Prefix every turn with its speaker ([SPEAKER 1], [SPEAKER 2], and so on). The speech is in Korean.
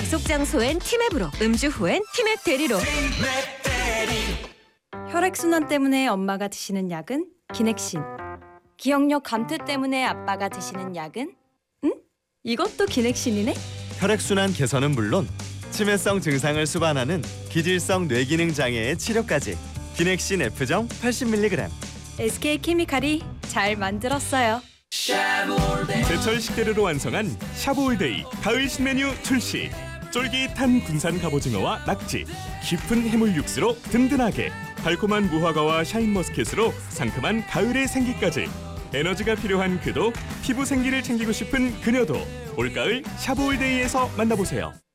[SPEAKER 1] 약속 장소엔 티맵으로, 음주 후엔 티맵 대리로.
[SPEAKER 2] 혈액순환 때문에 엄마가 드시는 약은 기넥신. 기억력 감퇴 때문에 아빠가 드시는 약은? 응? 이것도 기넥신이네?
[SPEAKER 3] 혈액순환 개선은 물론 치매성 증상을 수반하는 기질성 뇌기능 장애의 치료까지. 기넥신 F정 80mg.
[SPEAKER 2] SK케미칼이 잘 만들었어요.
[SPEAKER 4] 제철 식재료로 완성한 샤브올데이 가을 신메뉴 출시. 쫄깃한 군산 갑오징어와 낙지, 깊은 해물 육수로 든든하게, 달콤한 무화과와 샤인머스켓으로 상큼한 가을의 생기까지. 에너지가 필요한 그도, 피부 생기를 챙기고 싶은 그녀도 올가을 샤브올데이에서 만나보세요.